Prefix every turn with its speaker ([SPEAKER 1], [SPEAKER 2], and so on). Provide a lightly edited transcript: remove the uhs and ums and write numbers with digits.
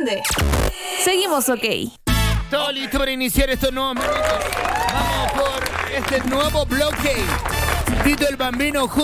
[SPEAKER 1] grande. Seguimos, ok.
[SPEAKER 2] Todo listo para iniciar estos nuevos minutos. Vamos por este nuevo bloque. Tito el Bambino